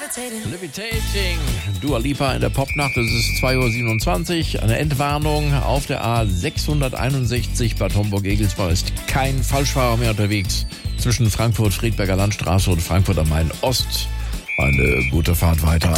Levitating, Dua Lipa in der Popnacht, es ist 2:27 Uhr. Eine Entwarnung auf der A661 Bad Homburg-Egelsbach ist kein Falschfahrer mehr unterwegs. Zwischen Frankfurt-Friedberger Landstraße und Frankfurt am Main Ost. Eine gute Fahrt weiter.